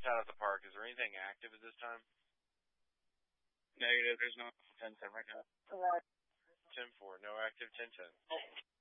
out at the park. Is there anything active at this time? Negative. There's no 10-10 right now. 10-4. No active 10-10.